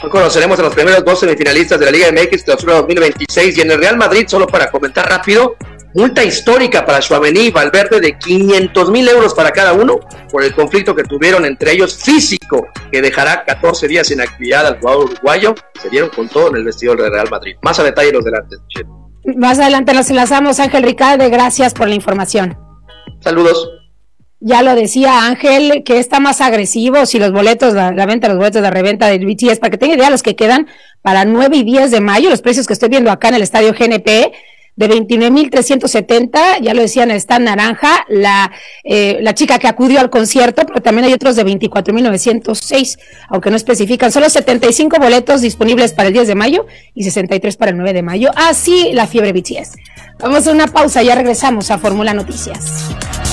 Hoy conoceremos a los primeros 2 semifinalistas de la Liga MX Clausura 2026 y en el Real Madrid, solo para comentar rápido, multa histórica para Tchouaméni y Valverde de 500,000 euros para cada uno por el conflicto que tuvieron entre ellos físico, que dejará 14 días sin actividad al jugador uruguayo. Se dieron con todo en el vestidor del Real Madrid. Más a detalle los delantes. Más adelante nos enlazamos. Ángel Ricalde, gracias por la información. Saludos. Ya lo decía Ángel, que está más agresivo si los boletos, la venta de los boletos de reventa del BTS, para que tenga idea, los que quedan para 9 y 10 de mayo, los precios que estoy viendo acá en el estadio GNP, de 29,370, ya lo decían, está naranja, la chica que acudió al concierto, pero también hay otros de 24,906, aunque no especifican, solo 75 boletos disponibles para el 10 de mayo y 63 para el 9 de mayo, así la fiebre BTS. Vamos a una pausa, ya regresamos a Fórmula Noticias.